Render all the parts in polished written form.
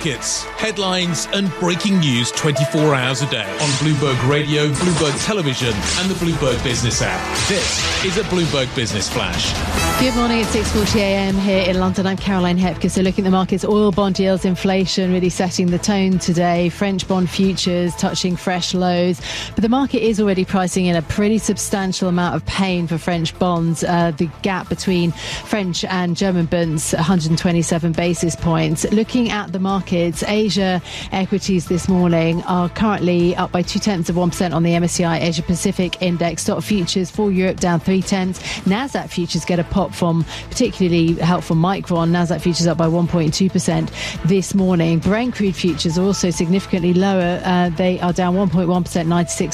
markets, headlines and breaking news 24 hours a day on Bloomberg Radio, Bloomberg Television and the Bloomberg Business app. This is a Bloomberg Business Flash. Good morning at 6:40 a.m. here in London. I'm Caroline Hepker. So looking at the markets, oil, bond yields, inflation really setting the tone today. French bond futures touching fresh lows. But the market is already pricing in a pretty substantial amount of pain for French bonds. The gap between French and German bonds, 127 basis points. Looking at the markets, Asia equities this morning are currently up by 0.2% on the MSCI Asia Pacific Index. Stock futures for Europe down 0.3. NASDAQ futures get a pop from particularly helpful Micron. NASDAQ futures up by 1.2% this morning. Brent crude futures are also significantly lower. They are down 1.1%,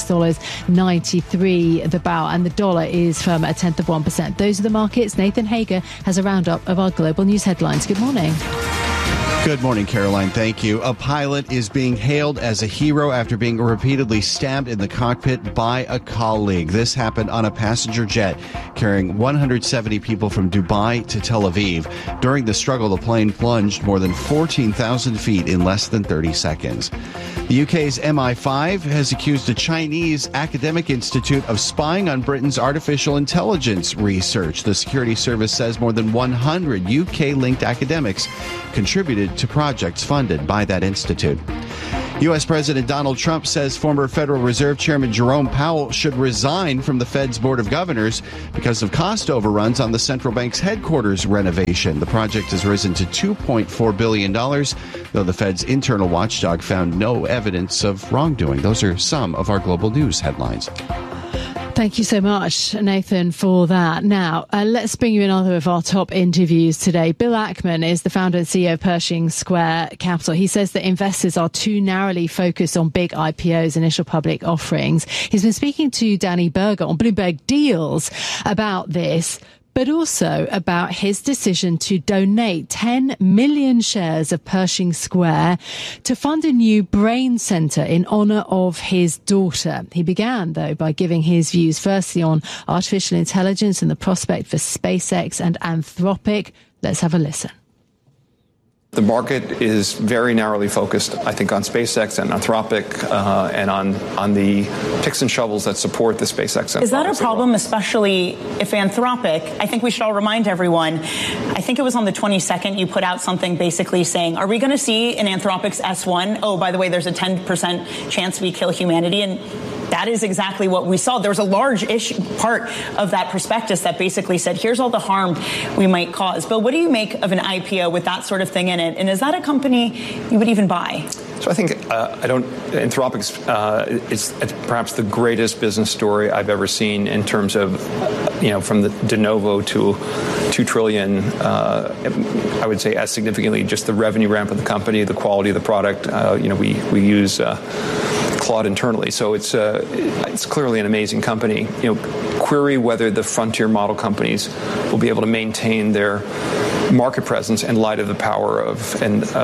$96.93 the barrel, and the dollar is firm at 0.1%. Those are the markets. Nathan Hager has a roundup of our global news headlines. Good morning. Good morning, Caroline. Thank you. A pilot is being hailed as a hero after being repeatedly stabbed in the cockpit by a colleague. This happened on a passenger jet carrying 170 people from Dubai to Tel Aviv. During the struggle, the plane plunged more than 14,000 feet in less than 30 seconds. The UK's MI5 has accused a Chinese academic institute of spying on Britain's artificial intelligence research. The security service says more than 100 UK-linked academics contributed to projects funded by that institute. U.S. President Donald Trump says former Federal Reserve Chairman Jerome Powell should resign from the Fed's Board of Governors because of cost overruns on the central bank's headquarters renovation. The project has risen to $2.4 billion, though the Fed's internal watchdog found no evidence of wrongdoing. Those are some of our global news headlines. Thank you so much, Nathan, for that. Now, let's bring you another of our top interviews today. Bill Ackman is the founder and CEO of Pershing Square Capital. He says that investors are too narrowly focused on big IPOs, initial public offerings. He's been speaking to Danny Berger on Bloomberg Deals about this, but also about his decision to donate 10 million shares of Pershing Square to fund a new brain centre in honour of his daughter. He began, though, by giving his views firstly on artificial intelligence and the prospect for SpaceX and Anthropic. Let's have a listen. The market is very narrowly focused, I think, on SpaceX and Anthropic and on the picks and shovels that support the SpaceX. Is that a problem, especially if Anthropic, I think we should all remind everyone, I think it was on the 22nd, you put out something basically saying, are we going to see in Anthropic's S1, oh, by the way, there's a 10% chance we kill humanity? And that is exactly what we saw. There was a large part of that prospectus that basically said, here's all the harm we might cause. Bill, what do you make of an IPO with that sort of thing in it? And is that a company you would even buy? So I think Anthropic's is perhaps the greatest business story I've ever seen in terms of, from the de novo to $2 trillion. I would say as significantly just the revenue ramp of the company, the quality of the product. We use Claude internally, so it's clearly an amazing company. Query whether the frontier model companies will be able to maintain their market presence in light of the power of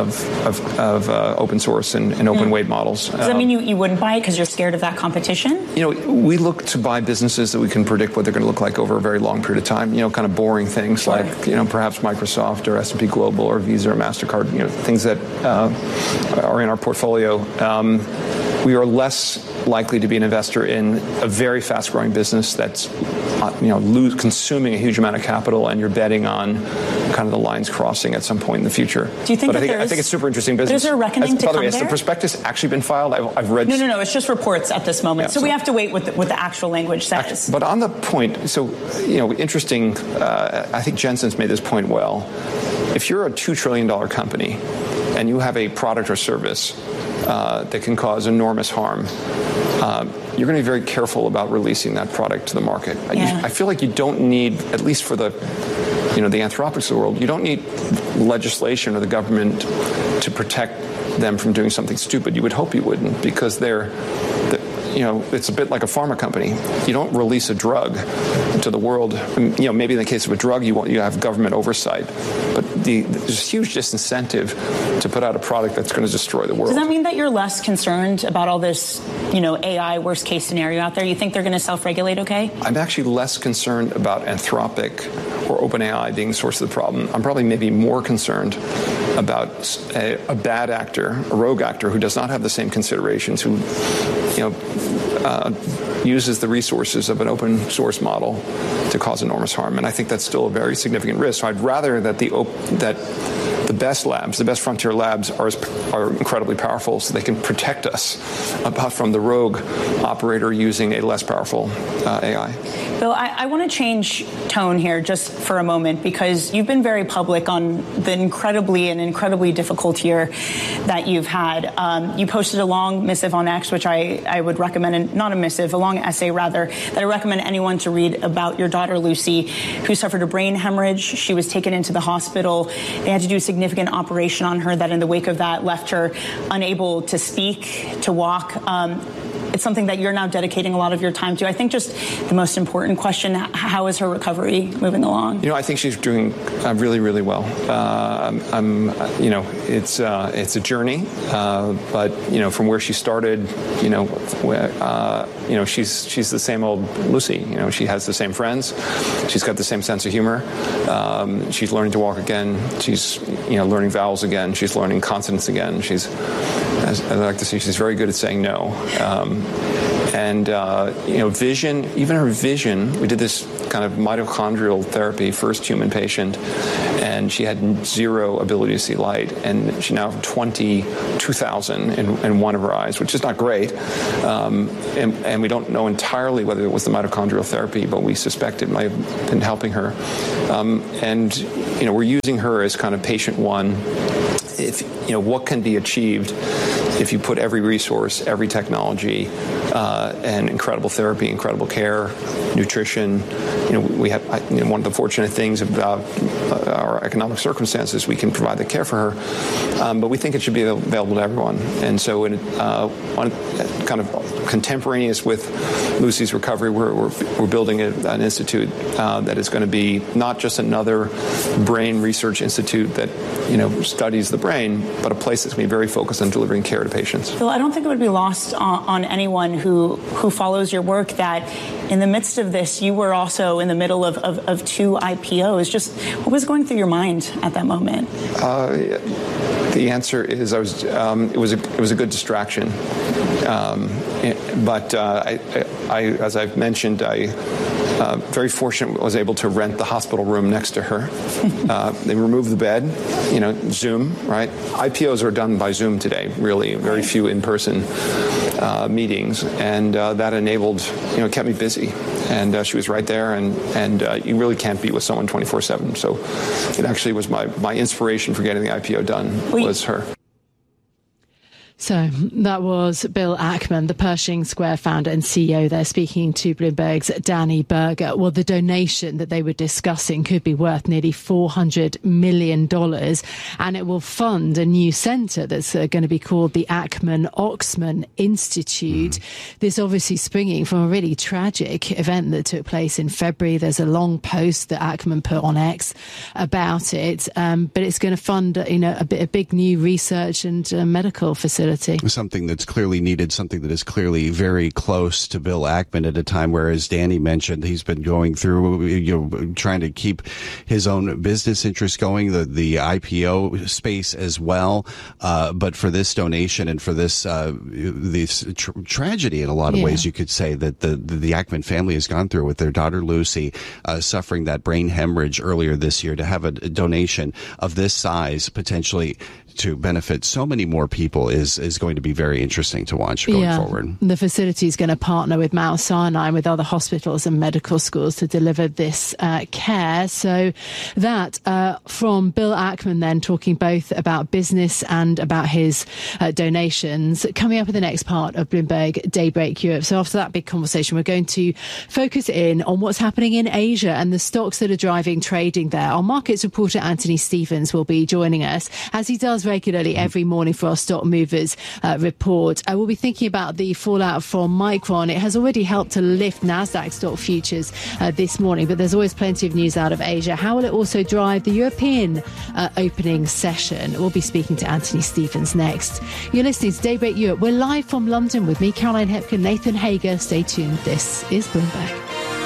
open source and open weight models. Does that mean you wouldn't buy it because you're scared of that competition? We look to buy businesses that we can predict what they're going to look like over a very long period of time. Kind of boring things like perhaps Microsoft or S&P Global or Visa or MasterCard. Things that are in our portfolio. We are less likely to be an investor in a very fast-growing business that's, consuming a huge amount of capital, and you're betting on kind of the lines crossing at some point in the future. Do you think I think it's super interesting business. Is there a reckoning to come there? By the way, has the prospectus actually been filed? I've read. No. It's just reports at this moment. Yeah, so we have to wait what the actual language says. But on the point, interesting. I think Jensen's made this point well. If you're a $2 trillion company and you have a product or service that can cause enormous harm, you're going to be very careful about releasing that product to the market. Yeah. I feel like you don't need, at least for the Anthropics of the world, you don't need legislation or the government to protect them from doing something stupid. You would hope you wouldn't, because it's a bit like a pharma company. You don't release a drug to the world. Maybe in the case of a drug, you have government oversight, but there's a huge disincentive to put out a product that's going to destroy the world. Does that mean that you're less concerned about all this, AI worst case scenario out there? You think they're going to self-regulate okay? I'm actually less concerned about Anthropic or OpenAI being the source of the problem. I'm probably maybe more concerned about a bad actor, a rogue actor who does not have the same considerations, who uses the resources of an open source model to cause enormous harm. And I think that's still a very significant risk. So I'd rather that the best labs, the best frontier labs are incredibly powerful so they can protect us from the rogue operator using a less powerful AI. Bill, I want to change tone here just for a moment, because you've been very public on the incredibly difficult year that you've had. You posted a long missive on X, which I would recommend, and not a missive, a long essay rather, that I recommend anyone to read about your daughter Lucy, who suffered a brain hemorrhage. She was taken into the hospital. They had to do a significant operation on her that in the wake of that left her unable to speak, to walk. It's something that you're now dedicating a lot of your time to. I think just the most important question, how is her recovery moving along? I think she's doing really, really well. It's a journey, but, from where she started, she's the same old Lucy. She has the same friends. She's got the same sense of humor. She's learning to walk again. She's, learning vowels again. She's learning consonants again. As I like to say, she's very good at saying no. Vision, even her vision, we did this kind of mitochondrial therapy, first human patient, and she had zero ability to see light, and she now has 22,000 in one of her eyes, which is not great. And we don't know entirely whether it was the mitochondrial therapy, but we suspect it might have been helping her. We're using her as kind of patient one. What can be achieved if you put every resource, every technology, and incredible therapy, incredible care, nutrition. We have one of the fortunate things about our economic circumstances, we can provide the care for her, but we think it should be available to everyone. And so, one kind of contemporaneous with Lucy's recovery, we're building an institute that is going to be not just another brain research institute that studies the brain, but a place that's going to be very focused on delivering care to patients. Bill, I don't think it would be lost on anyone who follows your work that in the midst of this, you were also in the middle of two IPOs. Just what was going through your mind at that moment? The answer is it was a good distraction. But as I've mentioned, very fortunate was able to rent the hospital room next to her. They removed the bed, Zoom, right? IPOs are done by Zoom today, really, very few in-person meetings, and that enabled, kept me busy. And she was right there, and you really can't be with someone 24/7. So it actually was my inspiration for getting the IPO done was her. So that was Bill Ackman, the Pershing Square founder and CEO there, speaking to Bloomberg's Danny Berger. Well, the donation that they were discussing could be worth nearly $400 million, and it will fund a new centre that's going to be called the Ackman-Oxman Institute. This obviously springing from a really tragic event that took place in February. There's a long post that Ackman put on X about it, but it's going to fund, a big new research and medical facility. Something that's clearly needed, something that is clearly very close to Bill Ackman at a time where, as Danny mentioned, he's been going through, trying to keep his own business interests going, the IPO space as well. But for this donation and for this tragedy, in a lot of ways, you could say that the Ackman family has gone through with their daughter Lucy suffering that brain hemorrhage earlier this year, to have a donation of this size potentially to benefit so many more people is going to be very interesting to watch going forward. The facility is going to partner with Mount Sinai and with other hospitals and medical schools to deliver this care. So that from Bill Ackman then, talking both about business and about his donations. Coming up in the next part of Bloomberg Daybreak Europe. So after that big conversation, we're going to focus in on what's happening in Asia and the stocks that are driving trading there. Our markets reporter Anthony Stevens will be joining us, as he does regularly every morning for our Stock Movers report. I will be thinking about the fallout from Micron. It has already helped to lift Nasdaq stock futures this morning, but there's always plenty of news out of Asia. How will it also drive the European opening session? We'll be speaking to Anthony Stevens next. You're listening to Daybreak Europe. We're live from London with me, Caroline Hepkin, Nathan Hager. Stay tuned. This is Bloomberg.